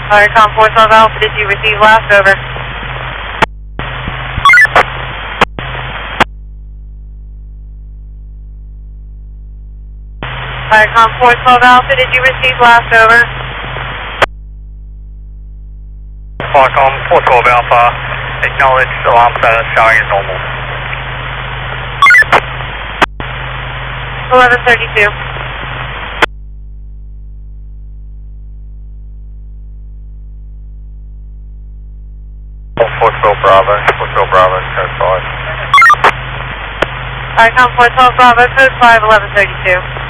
Alright, com 412 Alpha, did you receive last? Over. Alright, com 412 Alpha, did you receive last? Over. Qualcomm 412 Alpha, acknowledge alarm status showing as normal. 1132. Bravo, 412 Bravo, code 5. Alright, com 412 Bravo, code 5, 1132.